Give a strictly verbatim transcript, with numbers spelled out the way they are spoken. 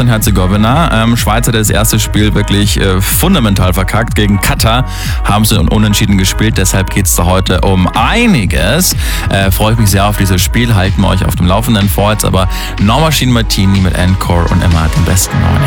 Bosnien-Herzegowina. Ähm, Schweiz hat das erste Spiel wirklich äh, fundamental verkackt. Gegen Katar haben sie unentschieden gespielt. Deshalb geht es da heute um einiges. Äh, freue ich mich sehr auf dieses Spiel. Halten wir euch auf dem Laufenden vor. Jetzt aber Norma Martini mit Encore und immer den besten neuen.